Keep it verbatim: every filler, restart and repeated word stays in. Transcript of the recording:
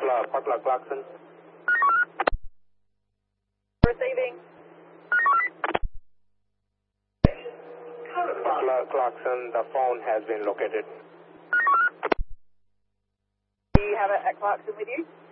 Butler, Butler Clarkson. Receiving. Butler Clarkson, the phone has been located. Do you have it at Clarkson with you?